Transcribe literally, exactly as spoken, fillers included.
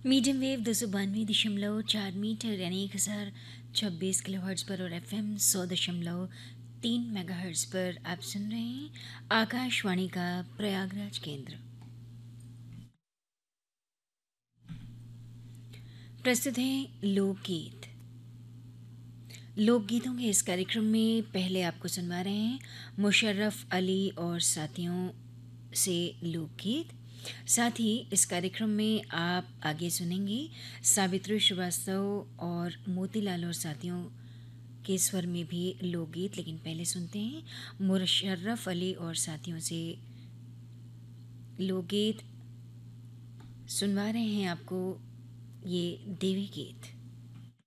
Medium wave दो सौ बानवे दशमलव चार मीटर यानी एक हज़ार छब्बीस किलो हर्ट्ज़ पर और एफ एम सौ दशमलव तीन मेगा हर्ट्ज़ पर आप सुन रहे हैं आकाशवाणी का प्रयागराज केंद्र। प्रस्तुत हैं लोकगीत। लोकगीतों के इस कार्यक्रम में पहले आपको सुनवा रहे हैं मुशर्रफ अली और साथियों से लोकगीत। साथ ही इस कार्यक्रम में आप आगे सुनेंगे सावित्री श्रीवास्तव और मोतीलाल और साथियों के स्वर में भी लोकगीत। लेकिन पहले सुनते हैं मुशर्रफ अली और साथियों से लोकगीत। सुनवा रहे हैं आपको ये देवी गीत।